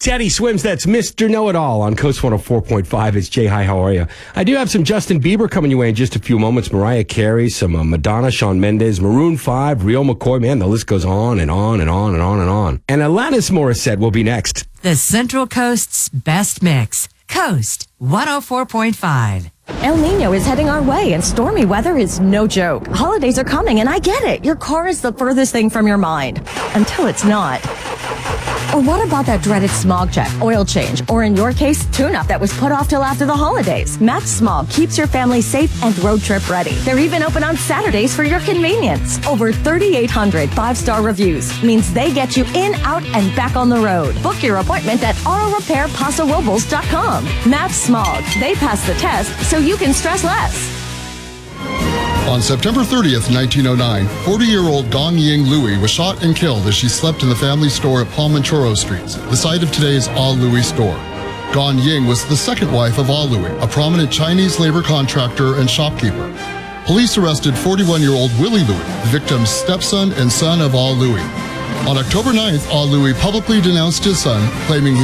Teddy Swims, that's Mr. Know-It-All on Coast 104.5. It's Jay. Hi, how are you? I do have some Justin Bieber coming your way in just a few moments. Mariah Carey, some Madonna, Shawn Mendes, Maroon 5, Rio McCoy. Man, the list goes on and on and on and on and on. And Alanis Morissette will be next. The Central Coast's best mix. Coast 104.5. El Nino is heading our way, and stormy weather is no joke. Holidays are coming, and I get it. Your car is the furthest thing from your mind. Until it's not. Or what about that dreaded smog check, oil change, or in your case, tune-up that was put off till after the holidays? Matt Smog keeps your family safe and road trip ready. They're even open on Saturdays for your convenience. Over 3,800 five-star reviews means they get you in, out, and back on the road. Book your appointment at autorepairpasorobles.com. Matt Smog. They pass the test so you can stress less. On September 30th, 1909, 40-year-old Gong Ying Louis was shot and killed as she slept in the family store at Palmanchoro Streets, the site of today's Ah Louis store. Gong Ying was the second wife of Ah Louis, a prominent Chinese labor contractor and shopkeeper. Police arrested 41-year-old Willie Louis, the victim's stepson and son of Ah Louis. On October 9th, Ah Louis publicly denounced his son, claiming he